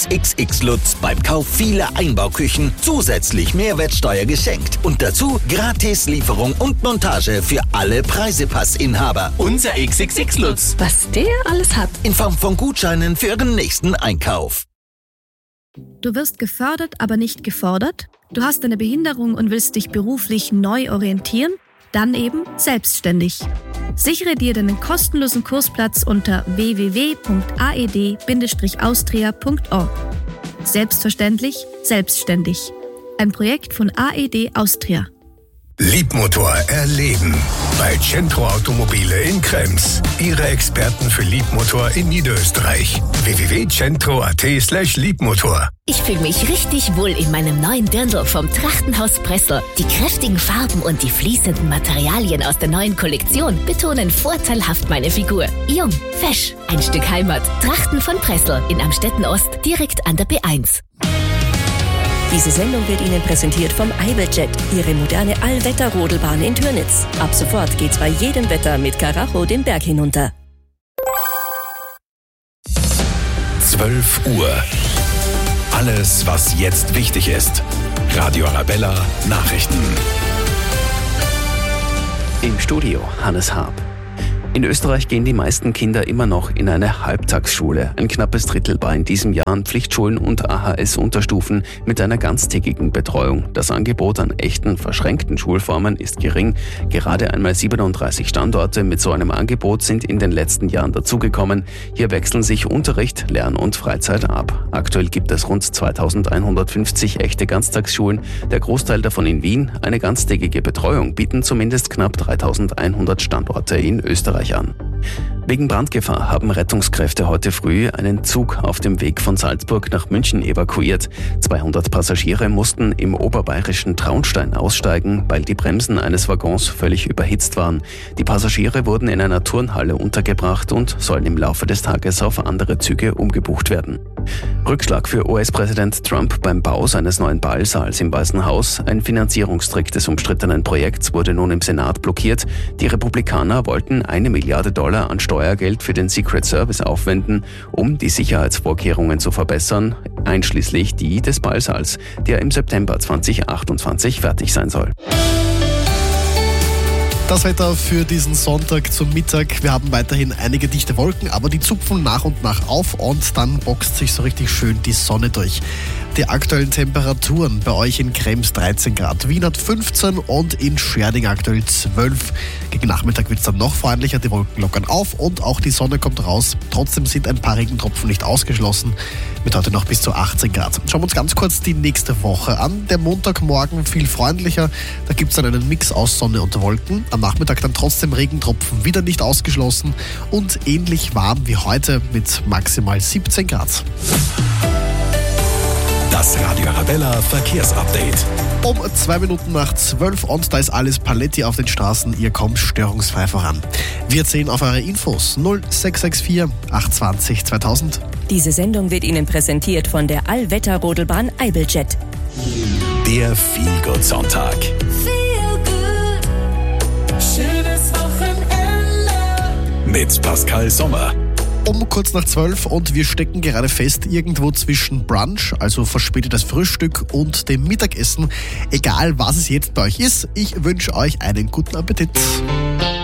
XXX Lutz beim Kauf vieler Einbauküchen zusätzlich Mehrwertsteuer geschenkt. Und dazu gratis Lieferung und Montage für alle Preisepassinhaber. Unser XXX Lutz. Was der alles hat. In Form von Gutscheinen für Ihren nächsten Einkauf. Du wirst gefördert, aber nicht gefordert? Du hast eine Behinderung und willst dich beruflich neu orientieren? Dann eben selbstständig. Sichere dir deinen kostenlosen Kursplatz unter www.aed-austria.org. Selbstverständlich, selbstständig. Ein Projekt von AED Austria. Liebmotor erleben. Bei Centro Automobile in Krems. Ihre Experten für Liebmotor in Niederösterreich. www.centro.at/Liebmotor. Ich fühle mich richtig wohl in meinem neuen Dirndl vom Trachtenhaus Pressl. Die kräftigen Farben und die fließenden Materialien aus der neuen Kollektion betonen vorteilhaft meine Figur. Jung, fesch, ein Stück Heimat. Trachten von Pressl in Amstetten Ost, direkt an der B1. Diese Sendung wird Ihnen präsentiert vom Iberjet, Ihre moderne Allwetter-Rodelbahn in Türnitz. Ab sofort geht's bei jedem Wetter mit Karacho den Berg hinunter. 12 Uhr. Alles, was jetzt wichtig ist. Radio Arabella Nachrichten. Im Studio Hannes Haab. In Österreich gehen die meisten Kinder immer noch in eine Halbtagsschule. Ein knappes Drittel war in diesem Jahr an Pflichtschulen und AHS-Unterstufen mit einer ganztägigen Betreuung. Das Angebot an echten, verschränkten Schulformen ist gering. Gerade einmal 37 Standorte mit so einem Angebot sind in den letzten Jahren dazugekommen. Hier wechseln sich Unterricht, Lern- und Freizeit ab. Aktuell gibt es rund 2150 echte Ganztagsschulen. Der Großteil davon in Wien. Eine ganztägige Betreuung bieten zumindest knapp 3100 Standorte in Österreich an. Wegen Brandgefahr haben Rettungskräfte heute früh einen Zug auf dem Weg von Salzburg nach München evakuiert. 200 Passagiere mussten im oberbayerischen Traunstein aussteigen, weil die Bremsen eines Waggons völlig überhitzt waren. Die Passagiere wurden in einer Turnhalle untergebracht und sollen im Laufe des Tages auf andere Züge umgebucht werden. Rückschlag für US-Präsident Trump beim Bau seines neuen Ballsaals im Weißen Haus. Ein Finanzierungstrick des umstrittenen Projekts wurde nun im Senat blockiert. Die Republikaner wollten $1 Milliarde an Steuergeld für den Secret Service aufwenden, um die Sicherheitsvorkehrungen zu verbessern, einschließlich die des Ballsaals, der im September 2028 fertig sein soll. Das Wetter für diesen Sonntag zum Mittag. Wir haben weiterhin einige dichte Wolken, aber die zupfen nach und nach auf und dann boxt sich so richtig schön die Sonne durch. Die aktuellen Temperaturen bei euch in Krems 13 Grad, Wien hat 15 und in Scherding aktuell 12. Gegen Nachmittag wird es dann noch freundlicher, die Wolken lockern auf und auch die Sonne kommt raus. Trotzdem sind ein paar Regentropfen nicht ausgeschlossen, mit heute noch bis zu 18 Grad. Schauen wir uns ganz kurz die nächste Woche an. Der Montagmorgen viel freundlicher, da gibt es dann einen Mix aus Sonne und Wolken. Am Nachmittag dann trotzdem Regentropfen, wieder nicht ausgeschlossen und ähnlich warm wie heute mit maximal 17 Grad. Das Radio Arabella Verkehrsupdate. Um 2 Minuten nach 12 und da ist alles Paletti auf den Straßen. Ihr kommt störungsfrei voran. Wir zählen auf eure Infos 0664 820 2000. Diese Sendung wird Ihnen präsentiert von der Allwetter-Rodelbahn Iberjet. Der Feel-Good-Sonntag. Schönes Wochenende. Mit Pascal Sommer. Um kurz nach 12 und wir stecken gerade fest irgendwo zwischen Brunch, also verspätetes Frühstück und dem Mittagessen. Egal was es jetzt bei euch ist, ich wünsche euch einen guten Appetit.